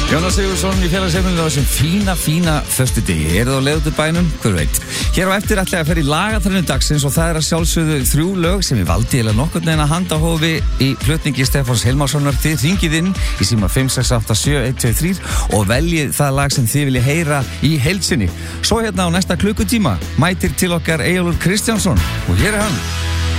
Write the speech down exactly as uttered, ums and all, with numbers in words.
Jónas Sigurðsson í félagsheimilinu á þessum fína, fína föstudegi. Er það á leið út úr bænum? Hver veit. Hér á eftir ætla ég að fer í lagaþrennu dagsins og það er að sjálfsögðu þrjú lög sem ég valdi eða nokkurn veginn að handahófi í flutningi Stefáns Hilmarssonar. Þið hringið inn í síma fimm sex átta sjö eitt tvö þrjú og veljið það lag sem þið viljið heyra í heild sinni. Svo hérna á næsta klukkutíma mætir til okkar Eyjólfur Kristjánsson og hér er hann.